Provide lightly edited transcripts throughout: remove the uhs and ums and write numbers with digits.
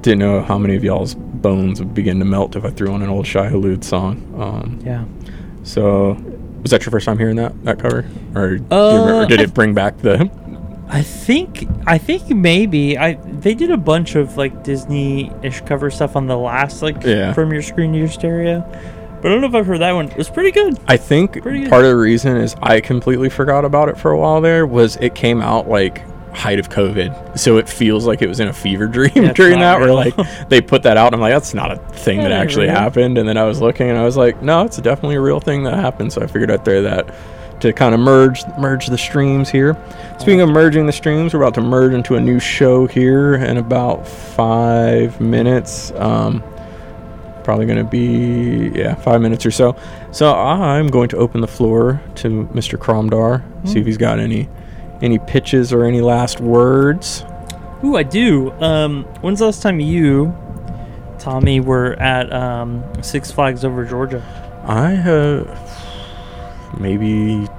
Didn't know how many of y'all's bones would begin to melt if I threw on an old Shai Hulud song. Yeah. So, was that your first time hearing that cover, or, or did it bring back the? I think maybe they did a bunch of like Disney-ish cover stuff on the last From Your Screen to Your Stereo, but I don't know if I've heard that one. It was pretty good. I think part of the reason is I completely forgot about it for a while. There was it came out like height of COVID, so it feels like it was in a fever dream during that, where like they put that out and I'm like, that's not a thing that actually happened. And then I was looking and I was like, no, it's definitely a real thing that happened. So I figured I'd throw that to kind of merge the streams here. Speaking of merging the streams, we're about to merge into a new show here in about 5 minutes. Probably going to be 5 minutes or so. So I'm going to open the floor to Mr. Kromdar, see if he's got any pitches or any last words. Ooh, I do. When's the last time you, Tommy, were at Six Flags Over Georgia? I have maybe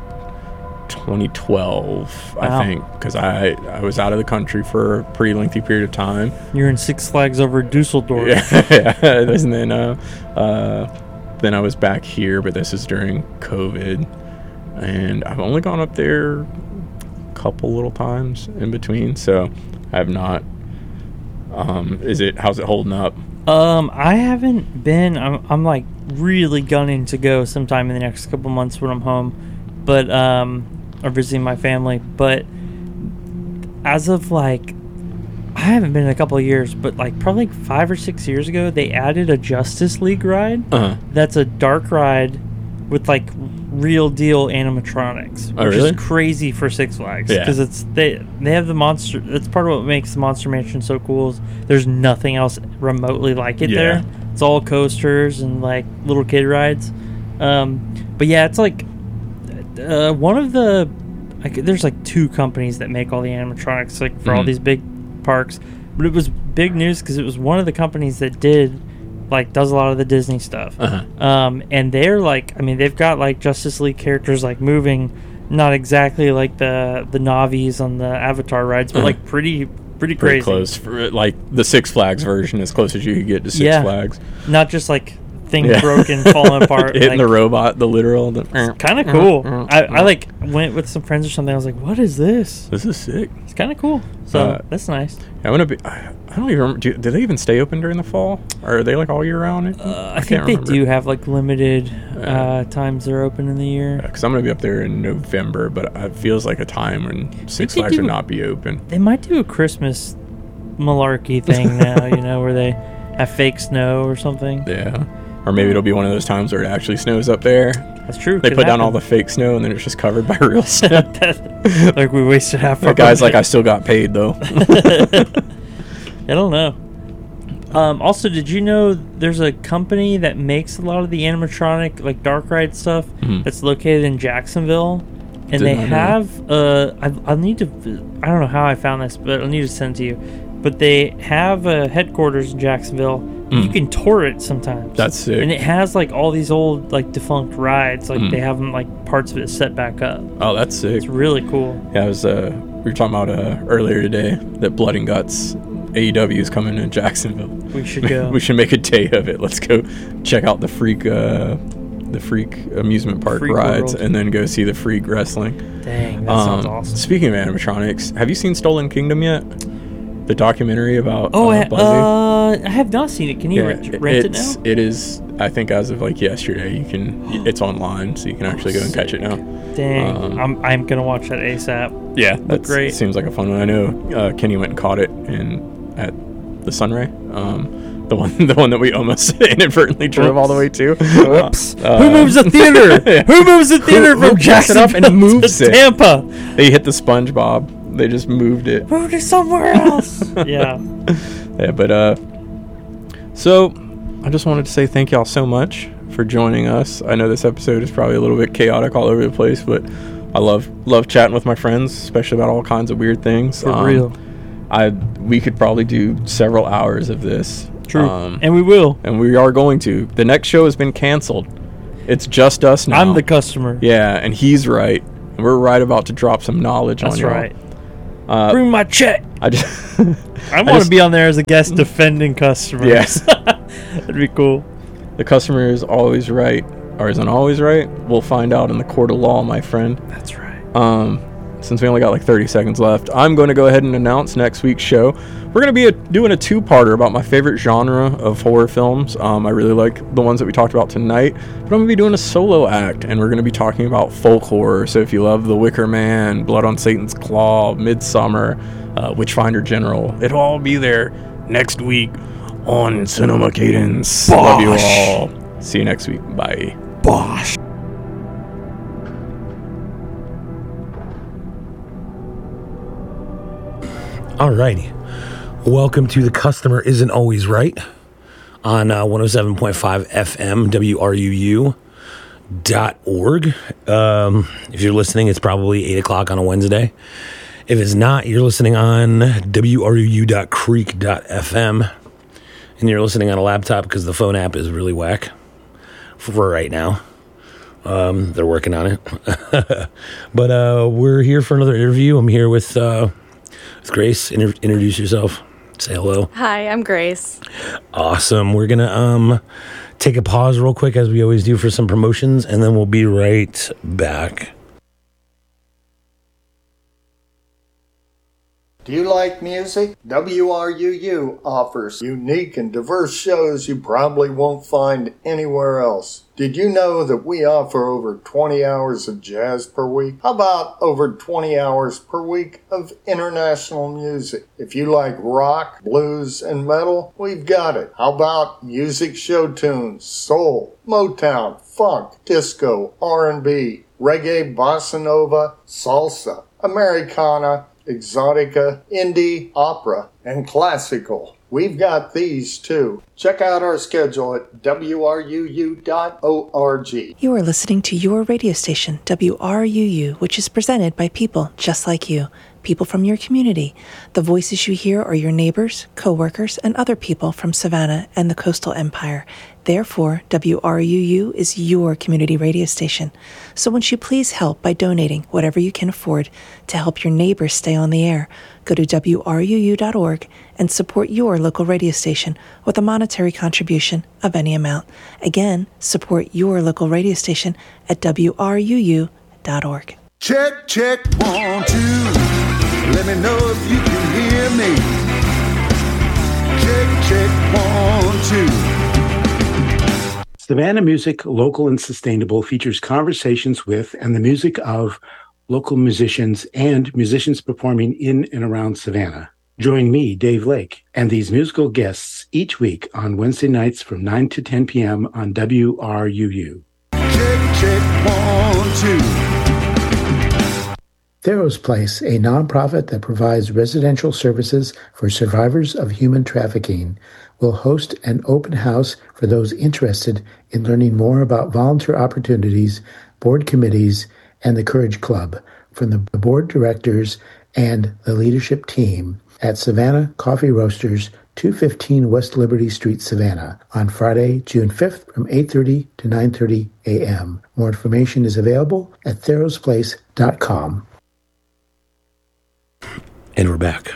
2012, I think, because I was out of the country for a pretty lengthy period of time. You're in Six Flags Over Dusseldorf. Yeah. And then I was back here, but this is during COVID, and I've only gone up there couple little times in between, so I have not. How's it holding up? I haven't been. I'm like really gunning to go sometime in the next couple months when I'm home, but or visiting my family. But as of like, I haven't been in a couple of years, but like probably 5 or 6 years ago, they added a Justice League ride. That's a dark ride with like real deal animatronics, which is crazy for Six Flags, because they have the monster. That's part of what makes the Monster Mansion so cool. Is there's nothing else remotely like it there. It's all coasters and like little kid rides. But yeah, it's like one of the there's like 2 companies that make all the animatronics like for all these big parks. But it was big news because it was one of the companies that does a lot of the Disney stuff. And they're like, I mean, they've got like Justice League characters like moving, not exactly like the Navis on the Avatar rides, but like pretty crazy. Close for like the Six Flags version, as close as you could get to Six Flags. Not just like things broken, falling apart, hitting the robot, the literal. Kind of cool. I like went with some friends or something. I was like, "What is this? This is sick. It's kind of cool." So that's nice. I want to be. I don't even remember. Do they even stay open during the fall, or are they like all year round? I think they do have like limited times they're open in the year. Because I'm gonna be up there in November, but it feels like a time when Six Flags would not be open. They might do a Christmas malarkey thing now, where they have fake sno or something. Yeah. Or maybe it'll be one of those times where it actually snows up there. That's true. They put down all the fake snow and then it's just covered by real snow. Like we wasted half our The guy's like, I still got paid though. I don't know. Also, did you know there's a company that makes a lot of the animatronic, like dark ride stuff that's located in Jacksonville? And they have, I'll need to, I don't know how I found this, but I'll need to send it to you. But they have a headquarters in Jacksonville. You can tour it sometimes. That's sick. And it has like all these old like defunct rides. Like they have them like parts of it set back up. Oh, that's sick. It's really cool. Yeah, we were talking about earlier today that Blood and Guts AEW is coming to Jacksonville. We should go. We should make a day of it. Let's go check out the Freak amusement park Freak rides World. and then go see the Freak wrestling. Dang, that sounds awesome. Speaking of animatronics, have you seen Stolen Kingdom yet? The documentary about Buzzy? I have not seen it. Can you rent it now? It is, I think, as of like yesterday. You can. It's online, so you can actually go and catch it now. Dang, I'm gonna watch that ASAP. Yeah, that's great. Seems like a fun one. I know Kenny went and caught it at the Sunray. The one that we almost inadvertently drove all the way to. Whoops! Who moves the theater? Who moves the theater from Jacksonville it up and moves to Tampa? They hit the SpongeBob. They just moved it. Moved it somewhere else. Yeah. Yeah, but so I just wanted to say thank y'all so much for joining us. I know this episode is probably a little bit chaotic all over the place, but I love chatting with my friends, especially about all kinds of weird things. For real. We could probably do several hours of this. True. And we will. And we are going to. The next show has been canceled. It's just us now. I'm the customer. Yeah, and he's right. And we're right about to drop some knowledge on you. That's right. Bring my check. I just I want to be on there as a guest defending customers. Yes. That'd be cool. The customer is always right, or isn't always right. We'll find out in the court of law, my friend. That's right. Since we only got like 30 seconds left, I'm going to go ahead and announce next week's show. We're going to be doing a two-parter about my favorite genre of horror films. I really like the ones that we talked about tonight, but I'm going to be doing a solo act, and we're going to be talking about folk horror. So if you love The Wicker Man, Blood on Satan's Claw, Midsummer, Witchfinder General, it'll all be there next week on Cinema Cadence. Bosh. Love you all. See you next week. Bye. Bosh. Alrighty. Welcome to The Customer Isn't Always Right on 107.5 FM, WRUU.org. If you're listening, it's probably 8 o'clock on a Wednesday. If it's not, you're listening on WRUU.creek.fm. And you're listening on a laptop because the phone app is really whack for right now. They're working on it. But we're here for another interview. I'm here with Grace. Introduce yourself. Say hello. Hi, I'm Grace. Awesome. We're going to take a pause real quick, as we always do, for some promotions, and then we'll be right back. Do you like music? WRUU offers unique and diverse shows you probably won't find anywhere else. Did you know that we offer over 20 hours of jazz per week? How about over 20 hours per week of international music? If you like rock, blues, and metal, we've got it. How about music show tunes, soul, Motown, funk, disco, R&B, reggae, bossa nova, salsa, Americana, exotica, indie, opera, and classical. We've got these too. Check out our schedule at WRUU.org. You are listening to your radio station, WRUU, which is presented by people just like you. People from your community. The voices you hear are your neighbors, co-workers, and other people from Savannah and the Coastal Empire. Therefore, WRUU is your community radio station. So won't you please help by donating whatever you can afford to help your neighbors stay on the air? Go to WRUU.org and support your local radio station with a monetary contribution of any amount. Again, support your local radio station at WRUU.org. Check, check, 1, 2. Let me know if you can hear me. Check, check, 1, 2. Savannah Music, Local and Sustainable features conversations with and the music of local musicians and musicians performing in and around Savannah. Join me, Dave Lake, and these musical guests each week on Wednesday nights from 9 to 10 p.m. on WRUU. Check, check, 1, 2. Thero's Place, a nonprofit that provides residential services for survivors of human trafficking, will host an open house for those interested in learning more about volunteer opportunities, board committees, and the Courage Club from the board directors and the leadership team at Savannah Coffee Roasters, 215 West Liberty Street, Savannah, on Friday, June 5th from 8:30 to 9:30 a.m. More information is available at therosplace.com. And we're back.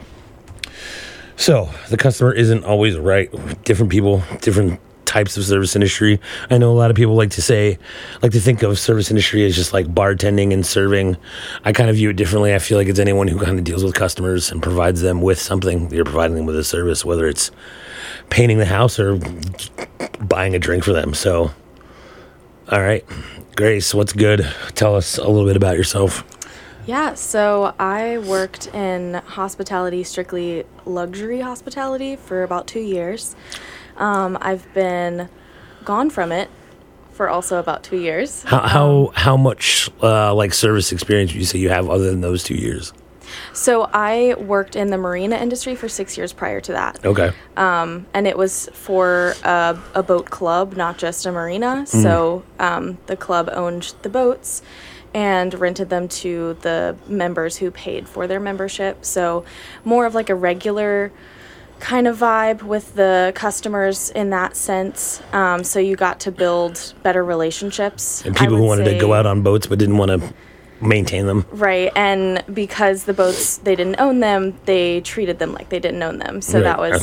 So, the customer isn't always right. Different people, different types of service industry. I know a lot of people like to think of service industry as just like bartending and serving. I kind of view it differently. I feel like it's anyone who kind of deals with customers and provides them with something. You're providing them with a service, whether it's painting the house or buying a drink for them. So, all right, Grace, what's good? Tell us a little bit about yourself. Yeah, so I worked in hospitality, strictly luxury hospitality, for about 2 years. I've been gone from it for also about 2 years. How much like service experience would you say you have other than those 2 years? So I worked in the marina industry for 6 years prior to that. Okay. And it was for a boat club, not just a marina. Mm. So the club owned the boats and rented them to the members who paid for their membership. So more of like a regular kind of vibe with the customers in that sense. So you got to build better relationships. And people who wanted to go out on boats but didn't want to maintain them. Right, and because the boats, they didn't own them, they treated them like they didn't own them. So Right. that was